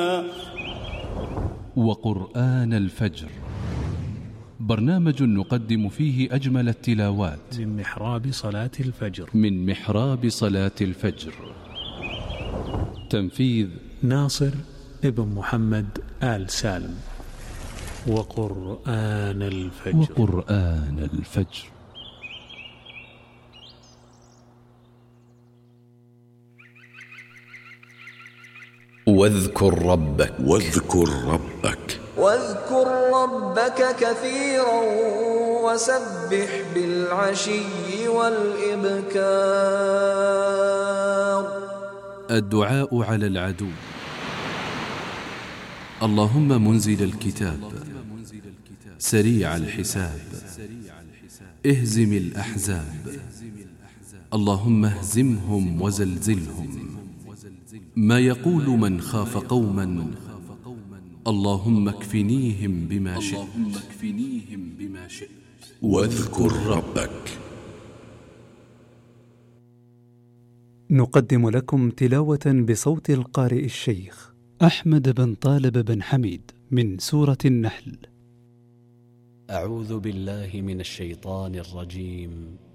وقرآن الفجر، برنامج نقدم فيه أجمل التلاوات من محراب صلاة الفجر. تنفيذ ناصر ابن محمد آل سالم. وقرآن الفجر. واذكر ربك كثيرا وسبح بالعشي والإبكار. الدعاء على العدو. اللهم منزل الكتاب، سريع الحساب، اهزم الأحزاب، اللهم اهزمهم وزلزلهم. ما يقول من خاف قوما، اللهم اكفنيهم بما شئت. واذكر ربك. نقدم لكم تلاوة بصوت القارئ الشيخ أحمد بن طالب بن حميد من سورة النحل. أعوذ بالله من الشيطان الرجيم.